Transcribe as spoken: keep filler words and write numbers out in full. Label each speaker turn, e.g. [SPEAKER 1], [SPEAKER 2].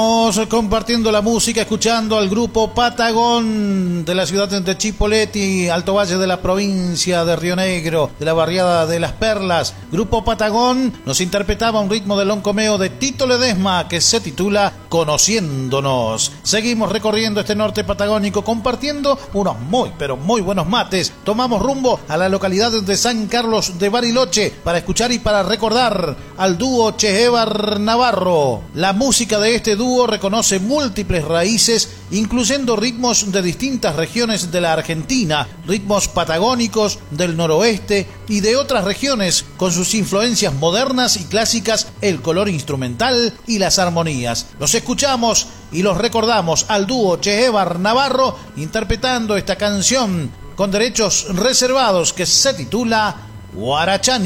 [SPEAKER 1] Compartiendo la música, escuchando al grupo Patagón de la ciudad de Chipoleti, Alto Valle de la provincia de Río Negro, de la barriada de Las Perlas. Grupo Patagón nos interpretaba un ritmo de loncomeo de Tito Ledesma que se titula Conociéndonos. Seguimos recorriendo este norte patagónico, compartiendo unos muy pero muy buenos mates. Tomamos rumbo a la localidad de San Carlos de Bariloche para escuchar y para recordar al dúo Chehebar Navarro. La música de este dúo reconoce múltiples raíces, incluyendo ritmos de distintas regiones de la Argentina, ritmos patagónicos del noroeste y de otras regiones, con sus influencias modernas y clásicas, el color instrumental y las armonías. Los escuchamos y los recordamos al dúo Chehebar Navarro interpretando esta canción con derechos reservados que se titula Guarachani.